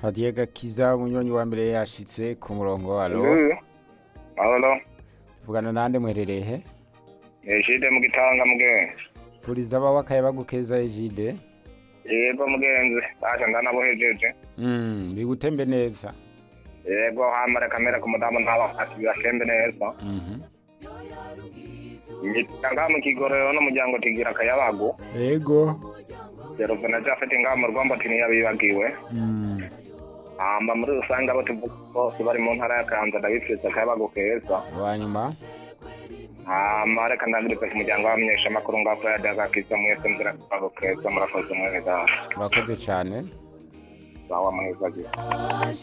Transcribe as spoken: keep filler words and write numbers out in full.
Fadiye Gakiza umunywanyi wa mbere yashitse ku murongo. Alo, Hello. Alo. tuvugana nande muherereye he? Ejide mu gitanga mugenzi. Pfuriza abawe akayaba gukeza Ejide. Yego mugenzi. Aje ndanabohejeje. Mm, bigutembe neza. Yego hamara kamera ku mudamu ntaba ati biratembe neza. Mhm. Ngitanga mu kigorero no muryango tigira akayabago. Yego. Rero vana jafete ngamo rwambo tini yabibagiwe. Mm. Amba muri usanga abo tuvuga bose bari mu ntara ya Kanza ndabifitse akayabago keza. Wanyuma. Amba reka ndabiretse ku muryango w'amenyesha makuru ngapfa ya Dagakiza mwese mbira akayabago keza murakoze mweza. Urakoze cyane. Sawa mweza.